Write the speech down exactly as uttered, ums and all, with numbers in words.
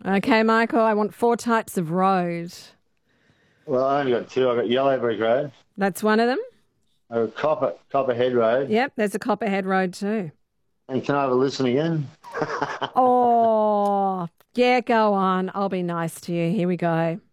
Okay, Michael, I want four types of road. Well, I only got two. I got Yellow Brick Road, That's one of them. I got Copper Copperhead Road, Yep, there's a Copperhead Road too. and can I have a listen again? Oh, yeah, go on. I'll be nice to you. Here we go.